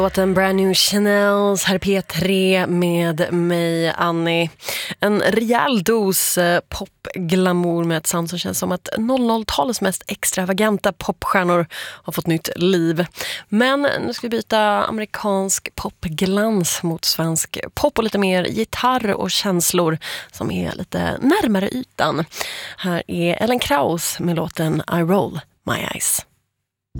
Låten Brand New Chanels, här P3 med mig, Annie. En rejäl dos popglamour med ett sound som känns som att 00-talets mest extravaganta popstjärnor har fått nytt liv. Men nu ska vi byta amerikansk popglans mot svensk pop och lite mer gitarr och känslor som är lite närmare ytan. Här är Ellen Kraus med låten I Roll My Eyes.